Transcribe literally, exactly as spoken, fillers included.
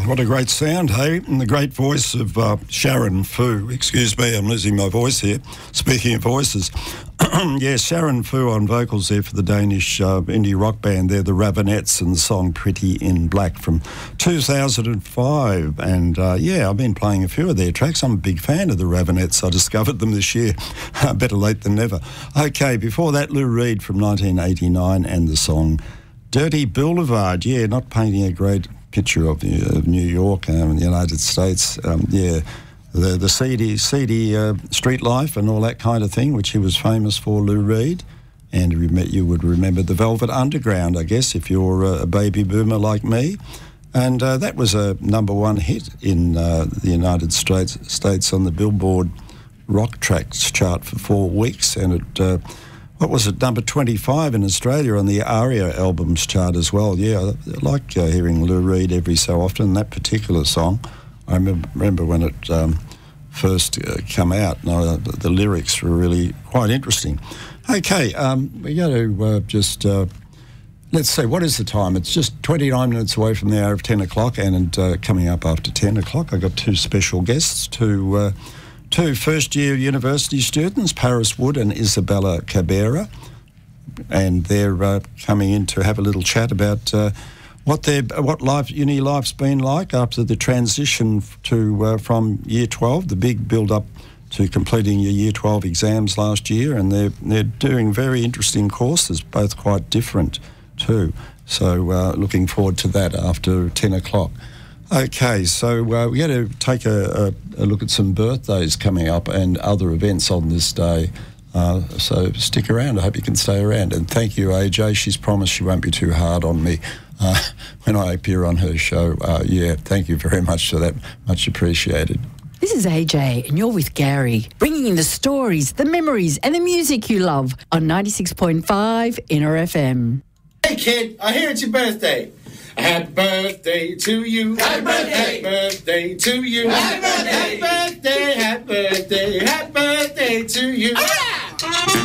What a great sound, hey? And the great voice of uh, Sharon Fu. Excuse me, I'm losing my voice here. Speaking of voices. Yeah, Sharon Fu on vocals there for the Danish uh, indie rock band. They're the Ravenettes, and the song Pretty in Black from two thousand five. And uh, yeah, I've been playing a few of their tracks. I'm a big fan of the Ravenettes. I discovered them this year. Better late than never. Okay, before that, Lou Reed from nineteen eighty-nine and the song Dirty Boulevard. Yeah, not painting a great picture of, of New York and um, the United States. Um, yeah, the the seedy, seedy uh, street life and all that kind of thing, which he was famous for, Lou Reed. And you would remember the Velvet Underground, I guess, if you're a baby boomer like me. And uh, that was a number one hit in uh, the United States, States on the Billboard Rock Tracks chart for four weeks. And it... Uh, What was it, number twenty-five in Australia on the ARIA albums chart as well. Yeah, I like uh, hearing Lou Reed every so often. That particular song, I remember, remember when it um, first uh, come out. No, uh, the, the lyrics were really quite interesting. Okay, um, we got to uh, just, uh, let's see, what is the time? It's just twenty-nine minutes away from the hour of ten o'clock, and uh, coming up after ten o'clock, I've got two special guests, two... Uh, Two first-year university students, Paris Wood and Isabella Cabrera, and they're uh, coming in to have a little chat about uh, what their what life uni life's been like after the transition to uh, from Year twelve, the big build-up to completing your Year twelve exams last year, and they're they're doing very interesting courses, both quite different too. So uh, looking forward to that after ten o'clock. Okay, so uh, we're going to take a, a, a look at some birthdays coming up and other events on this day. Uh, so stick around. I hope you can stay around. And thank you, A J. She's promised she won't be too hard on me uh, when I appear on her show. Uh, yeah, thank you very much for that. Much appreciated. This is A J, and you're with Gary, bringing you the stories, the memories, and the music you love on ninety-six point five Inner F M. Hey, kid, I hear it's your birthday. Happy birthday to you. Happy birthday. Happy birthday to you. Happy birthday. Happy birthday. Happy birthday. Happy birthday to you. Ah!